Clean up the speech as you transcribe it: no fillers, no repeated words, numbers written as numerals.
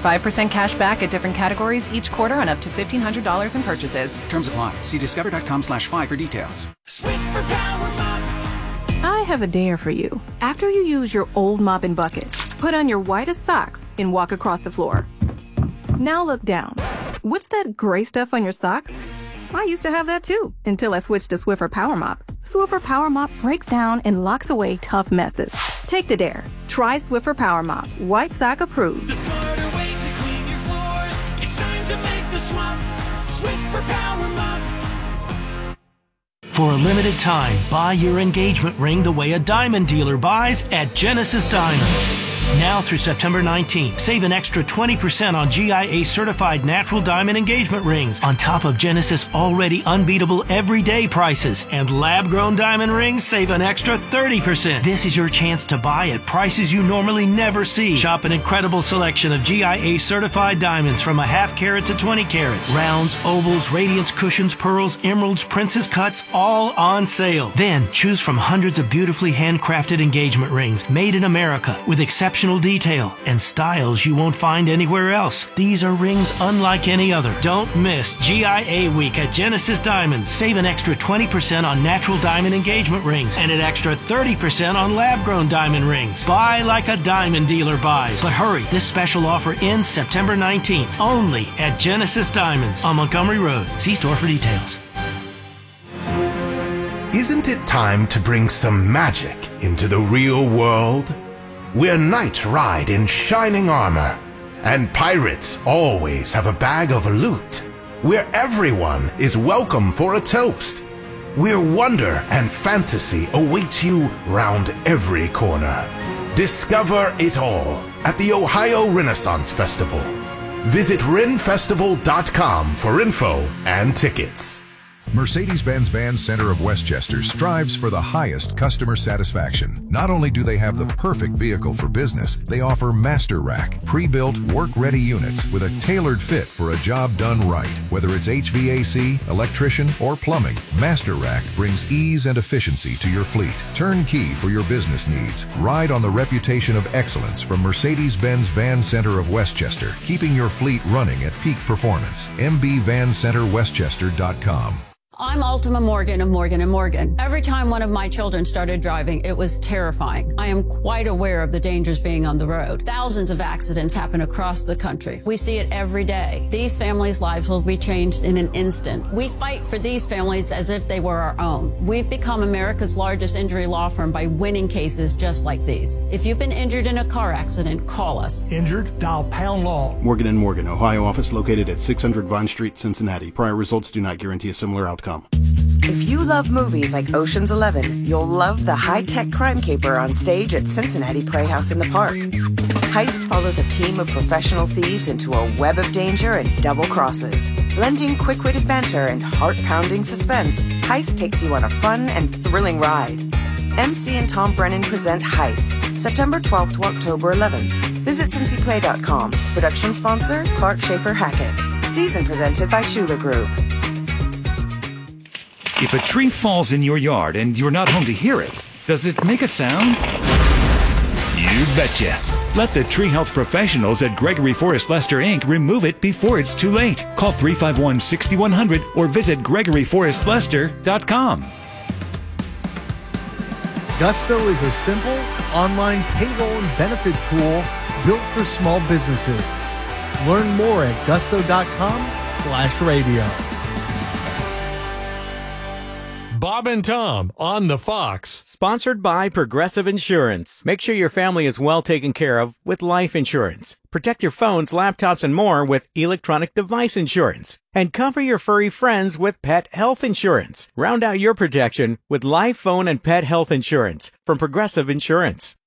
5% cash back at different categories each quarter on up to $1,500 in purchases. Terms apply. See discover.com/5 for details. Swiffer Power Mop. I have a dare for you. After you use your old mop and bucket, put on your whitest socks and walk across the floor. Now look down. What's that gray stuff on your socks? I used to have that too, until I switched to Swiffer Power Mop. Swiffer Power Mop breaks down and locks away tough messes. Take the dare. Try Swiffer Power Mop. White sock approved. The smarter way to clean your floors. It's time to make the swap. Swiffer Power Mop. For a limited time, buy your engagement ring the way a diamond dealer buys at Genesis Diamonds. Now through September 19th, save an extra 20% on GIA certified natural diamond engagement rings on top of Genesis already unbeatable everyday prices. And lab-grown diamond rings save an extra 30%. This is your chance to buy at prices you normally never see. Shop an incredible selection of GIA certified diamonds from a half carat to 20 carats. Rounds, ovals, radiance, cushions, pearls, emeralds, princess cuts, all on sale. Then choose from hundreds of beautifully handcrafted engagement rings made in America with exceptional detail and styles you won't find anywhere else. These are rings unlike any other. Don't miss GIA Week at Genesis Diamonds. Save an extra 20% on natural diamond engagement rings and an extra 30% on lab-grown diamond rings. Buy like a diamond dealer buys. But hurry, this special offer ends September 19th only at Genesis Diamonds on Montgomery Road. See store for details. Isn't it time to bring some magic into the real world? Where knights ride in shining armor, and pirates always have a bag of loot. Where everyone is welcome for a toast. Where wonder and fantasy awaits you round every corner. Discover it all at the Ohio Renaissance Festival. Visit renfestival.com for info and tickets. Mercedes-Benz Van Center of Westchester strives for the highest customer satisfaction. Not only do they have the perfect vehicle for business, they offer Master Rack, pre-built, work-ready units with a tailored fit for a job done right. Whether it's HVAC, electrician, or plumbing, Master Rack brings ease and efficiency to your fleet. Turnkey for your business needs. Ride on the reputation of excellence from Mercedes-Benz Van Center of Westchester, keeping your fleet running at peak performance. mbvancenterwestchester.com. I'm Ultima Morgan of Morgan & Morgan. Every time one of my children started driving, it was terrifying. I am quite aware of the dangers being on the road. Thousands of accidents happen across the country. We see it every day. These families' lives will be changed in an instant. We fight for these families as if they were our own. We've become America's largest injury law firm by winning cases just like these. If you've been injured in a car accident, call us. Injured? Dial Pound Law. Morgan & Morgan, Ohio office located at 600 Vine Street, Cincinnati. Prior results do not guarantee a similar outcome. If you love movies like Ocean's 11, you'll love the high-tech crime caper on stage at Cincinnati Playhouse in the Park. Heist follows a team of professional thieves into a web of danger and double crosses. Blending quick-witted banter and heart-pounding suspense, Heist takes you on a fun and thrilling ride. MC and Tom Brennan present Heist, September 12th to October 11th. Visit cincyplay.com. Production sponsor, Clark Schaefer Hackett. Season presented by Schuler Group. If a tree falls in your yard and you're not home to hear it, does it make a sound? You betcha. Let the tree health professionals at Gregory Forest Lester Inc. remove it before it's too late. Call 351-6100 or visit GregoryForestLester.com. Gusto is a simple online payroll and benefit tool built for small businesses. Learn more at gusto.com/radio. Bob and Tom on the Fox. Sponsored by Progressive Insurance. Make sure your family is well taken care of with life insurance. Protect your phones, laptops, and more with electronic device insurance. And cover your furry friends with pet health insurance. Round out your protection with life, phone, and pet health insurance from Progressive Insurance.